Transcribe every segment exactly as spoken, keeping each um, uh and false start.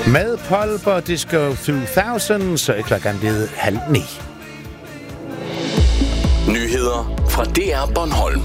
Med Polper Disco to tusind, så er klokken blevet halv ni. Nyheder fra D R Bornholm.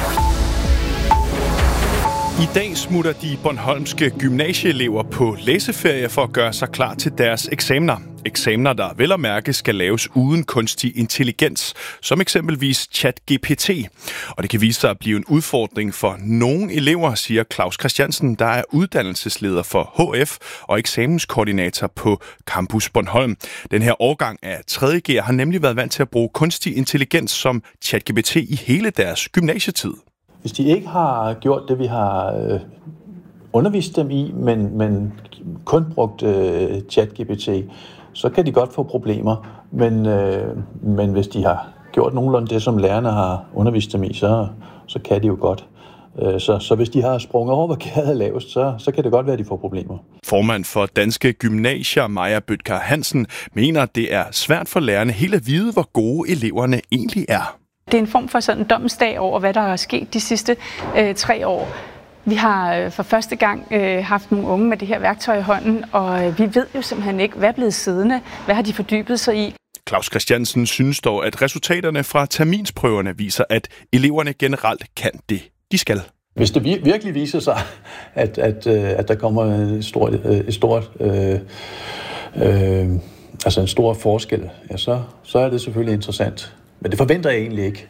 I dag smutter de bornholmske gymnasieelever på læseferie for at gøre sig klar til deres eksamener. Eksamener, der vel at mærke skal laves uden kunstig intelligens, som eksempelvis ChatGPT. Og det kan vise sig at blive en udfordring for nogle elever, siger Claus Christiansen, der er uddannelsesleder for H F og eksamenskoordinator på Campus Bornholm. Den her årgang af tredje G har nemlig været vant til at bruge kunstig intelligens som ChatGPT i hele deres gymnasietid. Hvis de ikke har gjort det, vi har øh, undervist dem i, men, men kun brugt øh, ChatGPT, så kan de godt få problemer. Men, øh, men hvis de har gjort nogenlunde det, som lærerne har undervist dem i, så, så kan de jo godt. Øh, så, så hvis de har sprunget over, hvad gærdet er lavest, så, så kan det godt være, at de får problemer. Formand for Danske Gymnasier, Maja Bødker Hansen, mener, at det er svært for lærerne helt at vide, hvor gode eleverne egentlig er. Det er en form for sådan en domsdag over, hvad der er sket de sidste øh, tre år. Vi har øh, for første gang øh, haft nogle unge med det her værktøj i hånden, og øh, vi ved jo simpelthen ikke, hvad er blevet siddende, hvad har de fordybet sig i. Claus Christiansen synes dog, at resultaterne fra terminsprøverne viser, at eleverne generelt kan det, de skal. Hvis det virkelig viser sig, at, at, at der kommer et stort, et stort, øh, øh, altså en stor forskel, ja, så, så er det selvfølgelig interessant. Men det forventer jeg egentlig ikke.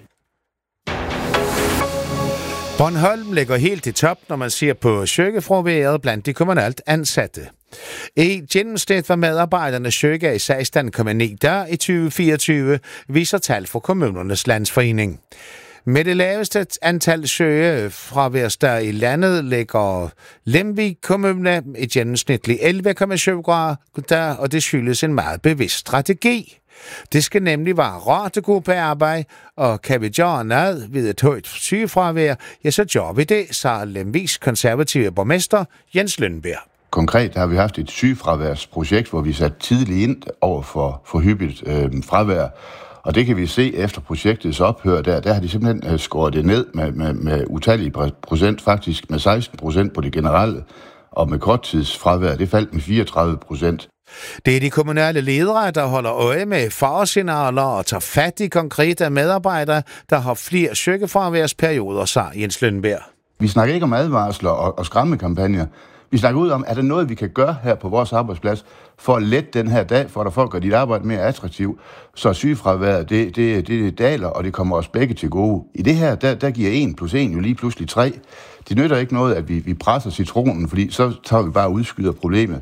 Bornholm ligger helt i top, når man ser på sykefraværet blandt de kommunalt ansatte. I gennemsnit var medarbejdernes syge i seksten komma ni dage i tyve fireogtyve, viser tal fra Kommunernes Landsforening. Med det laveste antal sygefraværsdage i landet ligger Lemvig Kommune i gennemsnitlig elleve komma syv grader, og det skyldes en meget bevidst strategi. Det skal nemlig være rart at gå på arbejde, og kan vi gøre noget ved et højt sygefravær, ja, så gør vi det, sagde Lemvigs konservative borgmester Jens Lønberg. Konkret har vi haft et sygefraværsprojekt, hvor vi satte tidligt ind over for, for hyppigt øh, fravær, og det kan vi se efter projektets ophør der. Der har de simpelthen øh, skåret det ned med, med, med utallige procent, faktisk med seksten procent på det generelle, og med korttidsfravær, det faldt med fireogtredive procent. Det er de kommunale ledere, der holder øje med faresignaler og tager fat i konkrete medarbejdere, der har flere sykefraværsperioder, sagde Jens Lønberg. Vi snakker ikke om advarsler og, og skræmmekampagner. Vi snakker ud om, er der noget, vi kan gøre her på vores arbejdsplads for at lette den her dag, for at folk gør dit arbejde mere attraktivt, så sygefraværet, det, det, det daler, og det kommer os begge til gode. I det her, der, der giver en plus en jo lige pludselig tre. Det nytter ikke noget, at vi, vi presser citronen, fordi så tager vi bare og udskyder problemet.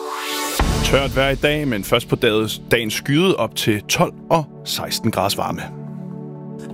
Tørt vejr i dag, men først på dagen skyet op til tolv og seksten grader varme.